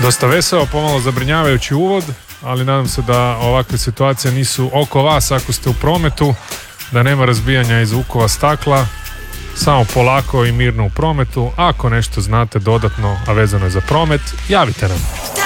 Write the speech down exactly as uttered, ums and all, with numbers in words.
Dosta veseo, pomalo zabrinjavajući uvod, ali nadam se da ovakve situacije nisu oko vas ako ste u prometu, da nema razbijanja iz zvukova stakla, samo polako i mirno u prometu. Ako nešto znate dodatno, a vezano je za promet, javite nam.